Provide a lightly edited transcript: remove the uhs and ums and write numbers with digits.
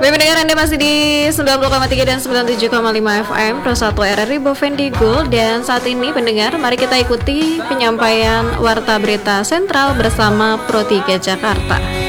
Baik pendengar, Anda masih di 90,3 dan 97,5 FM Pro 1 RRI Bovendigul. Dan saat ini pendengar, mari kita ikuti penyampaian Warta Berita Sentral bersama Pro 3 Jakarta.